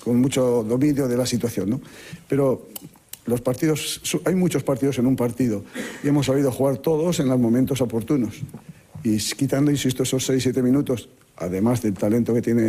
con mucho dominio de la situación, ¿no? Pero los partidos, hay muchos partidos en un partido y hemos sabido jugar todos en los momentos oportunos. Y quitando, insisto, esos 6-7 minutos, además del talento que tiene